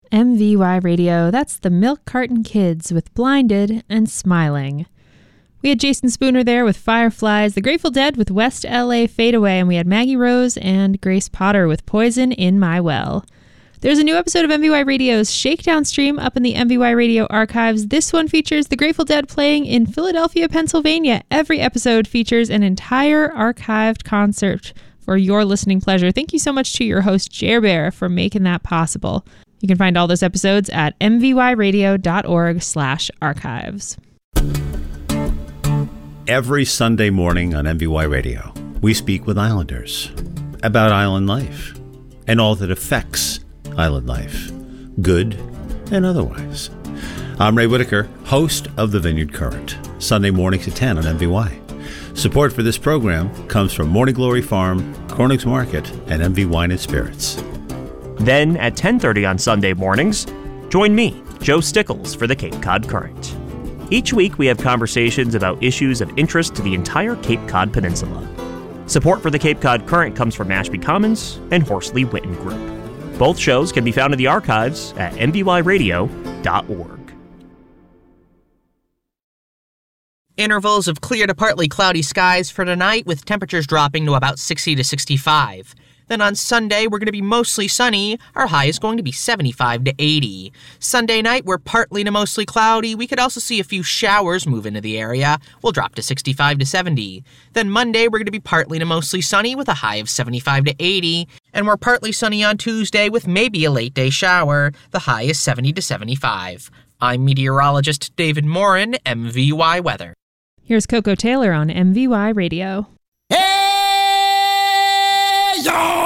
MVY Radio, that's the Milk Carton Kids with Blinded and Smiling. We had Jason Spooner there with Fireflies, The Grateful Dead with West LA Fade Away, and we had Maggie Rose and Grace Potter with Poison in My Well. There's a new episode of MVY Radio's Shakedown stream up in the MVY Radio archives. This one features The Grateful Dead playing in Philadelphia, Pennsylvania. Every episode features an entire archived concert for your listening pleasure. Thank you so much to your host, Jer Bear, for making that possible. You can find all those episodes at mvyradio.org/archives. Every Sunday morning on MVY Radio, we speak with Islanders about island life and all that affects island life, good and otherwise. I'm Ray Whitaker, host of The Vineyard Current, Sunday mornings at 10 on MVY. Support for this program comes from Morning Glory Farm, Corning's Market, and MV Wine and Spirits. Then at 10:30 on Sunday mornings, join me, Joe Stickles, for the Cape Cod Current. Each week we have conversations about issues of interest to the entire Cape Cod Peninsula. Support for the Cape Cod Current comes from Mashpee Commons and Horsley Witten Group. Both shows can be found in the archives at mvyradio.org. Intervals of clear to partly cloudy skies for tonight, with temperatures dropping to about 60 to 65. Then on Sunday, we're going to be mostly sunny. Our high is going to be 75 to 80. Sunday night, we're partly to mostly cloudy. We could also see a few showers move into the area. We'll drop to 65 to 70. Then Monday, we're going to be partly to mostly sunny with a high of 75 to 80. And we're partly sunny on Tuesday with maybe a late day shower. The high is 70 to 75. I'm meteorologist David Morin, MVY Weather. Here's Coco Taylor on MVY Radio. Hey, y'all!